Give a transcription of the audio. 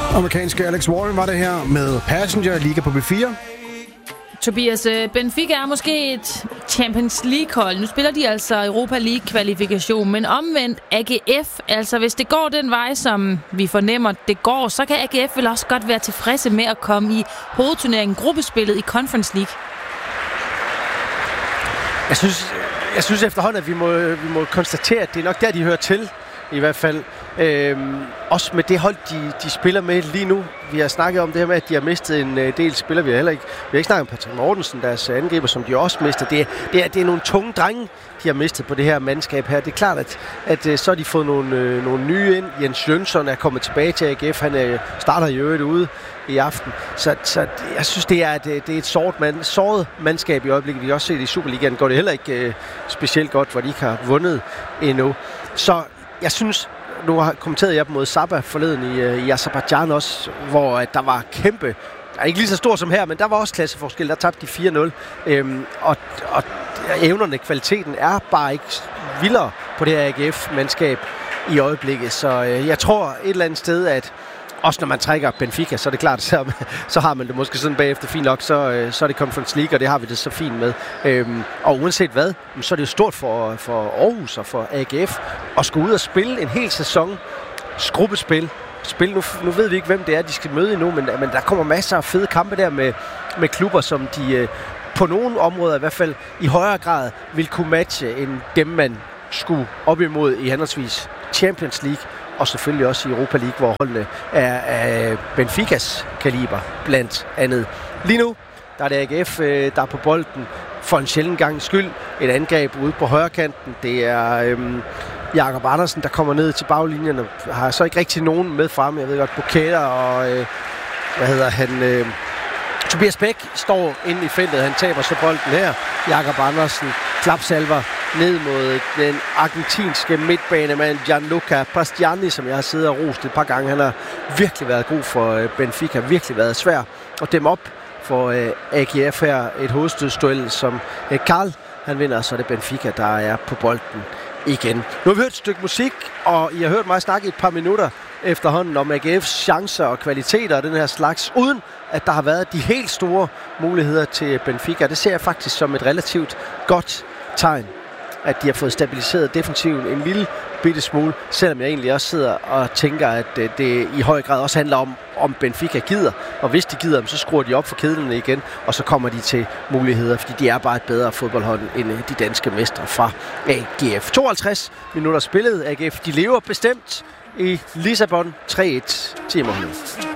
Amerikanske Alex Warren var det her med Passenger Liga på B4. Tobias, Benfica er måske et Champions League-hold. Nu spiller de altså Europa League-kvalifikation, men omvendt AGF, altså hvis det går den vej, som vi fornemmer, det går, så kan AGF vel også godt være tilfredse med at komme i hovedturneringen, gruppespillet i Conference League. Jeg synes efterhånden, at vi må konstatere, at det er nok der, de hører til, i hvert fald. Også med det hold, de spiller med lige nu. Vi har snakket om det her med, at de har mistet en del spillere. Vi har ikke snakket om Patrick Mortensen, deres angriber, som de også mister. Det er nogle tunge drenge, de har mistet på det her mandskab her. Det er klart, at så har de fået nogle nye ind. Jens Jønsson er kommet tilbage til AGF. Han starter i øvrigt ude i aften. Så jeg synes, det er et såret mandskab i øjeblikket. Vi kan også se, at i Superligaen går det heller ikke specielt godt, hvor de ikke har vundet endnu. Så jeg synes, nu har kommenteret jeg mod Sabah forleden i Aserbajdsjan også, hvor der var kæmpe, ikke lige så stor som her, men der var også klasseforskel. Der tabte de 4-0. Og evnerne, kvaliteten er bare ikke vildere på det her AGF-mandskab i øjeblikket. Så jeg tror et eller andet sted, at også når man trækker Benfica, så er det klart, så har man det måske sådan bagefter fint nok, så er det Conference League, og det har vi det så fint med. Og uanset hvad, så er det jo stort for Aarhus og for AGF at skulle ud og spille en hel sæson gruppespil. Nu ved vi ikke, hvem det er, de skal møde endnu, men der kommer masser af fede kampe der med klubber, som de på nogle områder i hvert fald i højere grad vil kunne matche end dem, man skulle op imod i henholdsvis Champions League, og selvfølgelig også i Europa League, hvor holdene er af Benficas kaliber, blandt andet. Lige nu, der er det AGF, der er på bolden for en sjælden gang skyld. Et angreb ude på højrekanten. Det er Jakob Andersen, der kommer ned til baglinjen, og har så ikke rigtig nogen med frem. Jeg ved godt, Buketa og Tobias Bæk står inde i feltet. Han taber så bolden her. Jakob Andersen klapsalver ned mod den argentinske midtbanemand Gianluca Pastiani, som jeg har siddet og rost et par gange. Han har virkelig været god for Benfica, virkelig været svær at dæmme op for AGF her. Et hovedstødsduel, som Karl han vinder, så er det Benfica, der er på bolden igen. Nu har vi hørt et stykke musik, og I har hørt mig snakke et par minutter efterhånden om AGF's chancer og kvaliteter og den her slags, uden at der har været de helt store muligheder til Benfica. Det ser jeg faktisk som et relativt godt tegn, at de har fået stabiliseret defensiven en lille bitte smule, selvom jeg egentlig også sidder og tænker, at det i høj grad også handler om Benfica gider, og hvis de gider, så skruer de op for kedlerne igen, og så kommer de til muligheder, fordi de er bare et bedre fodboldhold end de danske mestre fra AGF. 52 minutter spillet. AGF, de lever bestemt i Lissabon 3-1 til Mohammed.